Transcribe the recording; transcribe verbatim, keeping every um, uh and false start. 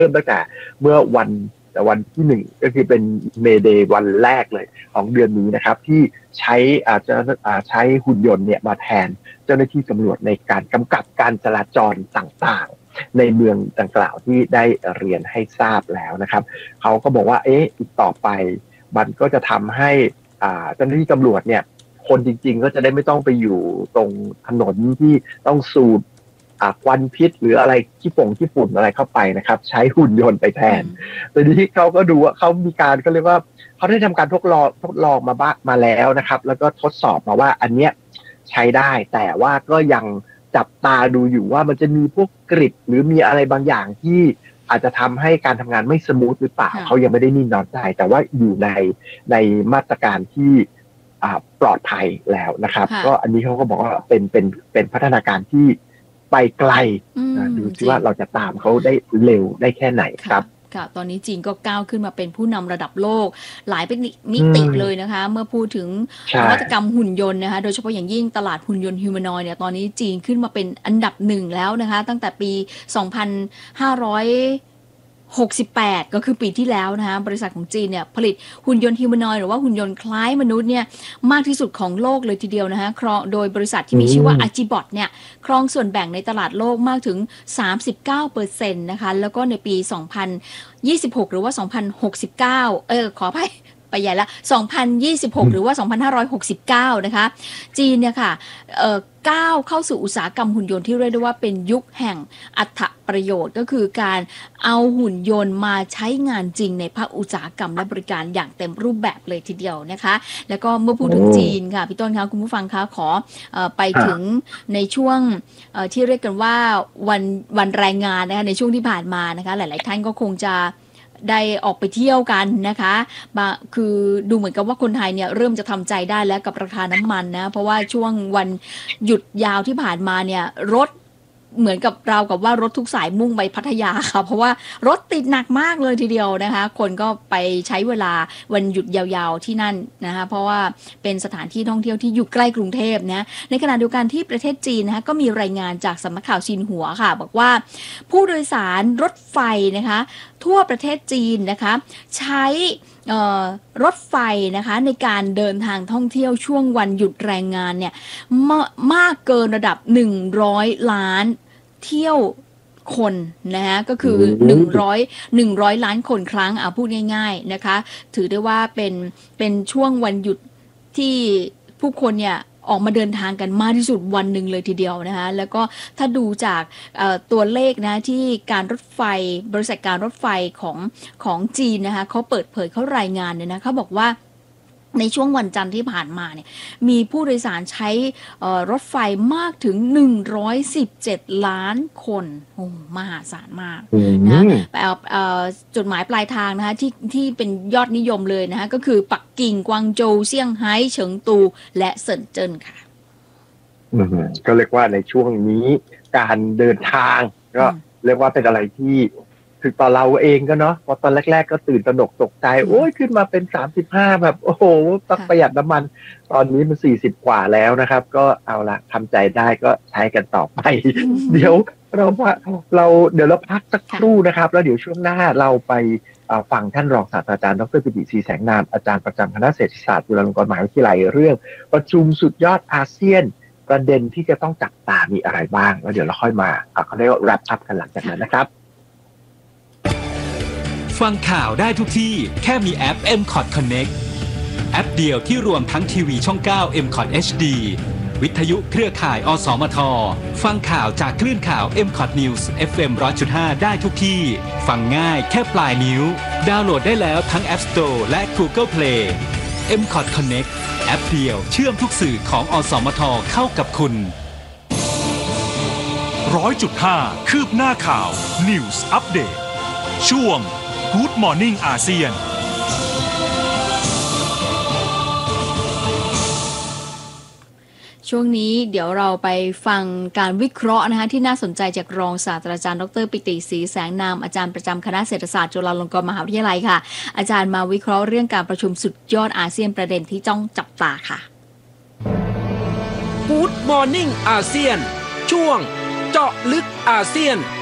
ริ่มตั้งแต่เมื่อวันแต่วันที่หนึ่งก็คือเป็นเมเดย์วันแรกเลยของเดือนนี้นะครับที่ใช้อาจจะใช้หุ่นยนต์เนี่ยมาแทนเจ้าหน้าที่ตำรวจในการกำกับการจราจรต่างๆในเมืองดังกล่าวที่ได้เรียนให้ทราบแล้วนะครับเขาก็บอกว่าเอ๊ะอีกต่อไปมันก็จะทำให้เจ้าหน้าที่ตำรวจเนี่ยคนจริงๆก็จะได้ไม่ต้องไปอยู่ตรงถนนที่ต้องสูดควันพิษหรืออะไรขี้ป่งขี้ฝุ่นอะไรเข้าไปนะครับใช้หุ่นยนต์ไปแทนแต่ทีนี้เขาก็ดูว่าเขามีการก็เรียกว่าเขาได้ทำการทดลองทดลองมาบ้างมาแล้วนะครับแล้วก็ทดสอบมาว่าอันเนี้ยใช้ได้แต่ว่าก็ยังจับตาดูอยู่ว่ามันจะมีพวกกริดหรือมีอะไรบางอย่างที่อาจจะทำให้การทำงานไม่สมูทหรือเปล่าเขายังไม่ได้นิ่งนอนใจแต่ว่าอยู่ในในมาตรการที่ปลอดภัยแล้วนะครับก็อันนี้เขาก็บอกว่าเป็นเป็นเป็นพัฒนาการที่ไปไกลดูซิว่าเราจะตามเขาได้เร็วได้แค่ไหนครับค่ะตอนนี้จีนก็ก้าวขึ้นมาเป็นผู้นำระดับโลกหลายเป็นมิติเลยนะคะเมื่อพูดถึงนวัตกรรมหุ่นยนต์นะคะโดยเฉพาะอย่างยิ่งตลาดหุ่นยนต์ฮิวแมนอยด์เนี่ยตอนนี้จีนขึ้นมาเป็นอันดับหนึ่งแล้วนะคะตั้งแต่ปีสองพันห้าร้อยหกสิบแปดก็คือปีที่แล้วนะคะบริษัทของจีนเนี่ยผลิตหุ่นยนต์ฮิวแมนอยด์หรือว่าหุ่นยนต์คล้ายมนุษย์เนี่ยมากที่สุดของโลกเลยทีเดียวนะคะโดยบริษัทที่มีชื่อว่า Agibot เนี่ยครองส่วนแบ่งในตลาดโลกมากถึง สามสิบเก้าเปอร์เซ็นต์ นะคะแล้วก็ในปีสองพันยี่สิบหกหรือว่าสองพันหกสิบเก้าเออขออภัยไปใหญ่ละสองพันยี่สิบหกหรือว่าสองพันห้าร้อยหกสิบเก้านะคะจีนเนี่ยค่ะเอ่อก้าวเข้าสู่อุตสาหกรรมหุ่นยนต์ที่เรียกได้ว่าเป็นยุคแห่งอรรถประโยชน์ก็คือการเอาหุ่นยนต์มาใช้งานจริงในภาคอุตสาหกรรมและบริการอย่างเต็มรูปแบบเลยทีเดียวนะคะแล้วก็เมื่อพูดถึงจีนค่ะพี่ต้นคะคุณผู้ฟังคะขอเอ่อไปถึงในช่วงเอ่อที่เรียกกันว่าวันวันแรงงานนะคะในช่วงที่ผ่านมานะคะหลายๆท่านก็คงจะได้ออกไปเที่ยวกันนะคะคือดูเหมือนกับว่าคนไทยเนี่ยเริ่มจะทำใจได้แล้วกับราคาน้ำมันนะเพราะว่าช่วงวันหยุดยาวที่ผ่านมาเนี่ยรถเหมือนกับเรากับว่ารถทุกสายมุ่งไปพัทยาค่ะเพราะว่ารถติดหนักมากเลยทีเดียวนะคะคนก็ไปใช้เวลาวันหยุดยาวๆที่นั่นนะคะเพราะว่าเป็นสถานที่ท่องเที่ยวที่อยู่ใกล้กรุงเทพนะในขณะเดียวกันที่ประเทศจีนนะคะก็มีรายงานจากสำนักข่าวซินหัวค่ะบอกว่าผู้โดยสารรถไฟนะคะทั่วประเทศจีนนะคะใช้รถไฟนะคะในการเดินทางท่องเที่ยวช่วงวันหยุดแรงงานเนี่ยมามากเกินระดับหนึ่งร้อยล้านเที่ยวคนนะคะก็คือหนึ่งร้อย หนึ่งร้อยล้านคนครั้งอ่ะพูดง่ายๆนะคะถือได้ว่าเป็นเป็นช่วงวันหยุดที่ผู้คนเนี่ยออกมาเดินทางกันมากที่สุดวันหนึ่งเลยทีเดียวนะคะแล้วก็ถ้าดูจากตัวเลขนะที่การรถไฟบริษัทการรถไฟของของจีนนะคะเขาเปิดเผยเขารายงานเนี่ยนะเขาบอกว่าในช่วงวันจันทร์ที่ผ่านมาเนี่ยมีผู้โดยสารใช้รถไฟมากถึงหนึ่งร้อยสิบเจ็ดล้านคนโอ้มหาศาลมากนะจุดหมายปลายทางนะคะที่ที่เป็นยอดนิยมเลยนะคะก็คือปักกิ่งกวางโจวเซี่ยงไฮ้เฉิงตูและเซินเจิ้นค่ะก็เรียกว่าในช่วงนี้การเดินทางก็เรียกว่าเป็นอะไรที่ถึงตอนเราเองก็เนาะพอตอนแรกๆก็ตื่นตระหนกตกใจโอ้ยขึ้นมาเป็นสามสิบห้าแบบโอ้โหต้องประหยัดน้ำมันตอนนี้มันสี่สิบกว่าแล้วนะครับก็เอาละทำใจได้ก็ใช้กันต่อไปเดี๋ยวเราเราเดี๋ยวเราพักสักครู่นะครับแล้วเดี๋ยวช่วงหน้าเราไปฟังท่านรองศาสตราจารย์ดร.ปิติศรีแสงนามอาจารย์ประจำคณะเศรษฐศาสตร์จุฬาลงกรณ์มหาวิทยาลัยเรื่องประชุมสุดยอดอาเซียนประเด็นที่จะต้องจับตามีอะไรบ้างแล้วเดี๋ยวเราค่อยมาเขาเรียกว่า wrap up กันหลังจากนั้นนะครับฟังข่าวได้ทุกที่แค่มีแอป เอ็ม คอท Connect แอปเดียวที่รวมทั้งทีวีช่อง เก้า เอ็ม คอท เอช ดี วิทยุเครือข่ายอสมทฟังข่าวจากคลื่นข่าว เอ็ม คอท News เอฟ เอ็ม หนึ่งร้อยจุดห้า ได้ทุกที่ฟังง่ายแค่ปลายนิ้วดาวน์โหลดได้แล้วทั้ง App Store และ Google Play เอ็ม คอท Connect แอปเดียวเชื่อมทุกสื่อของอสมทเข้ากับคุณหนึ่งร้อยจุดห้า คืบหน้าข่าว News Update ช่วงGood Morning อาเซียนช่วงนี้เดี๋ยวเราไปฟังการวิเคราะห์นะคะที่น่าสนใจจากรองศาสตราจารย์ดร.ปิติศรีแสงนามอาจารย์ประจำคณะเศรษฐศาสตร์จุฬาลงกรณ์มหาวิทยาลัยค่ะอาจารย์มาวิเคราะห์เรื่องการประชุมสุดยอดอาเซียนประเด็นที่จ้องจับตาค่ะ Good Morning อาเซียนช่วงเจาะลึกอาเซียน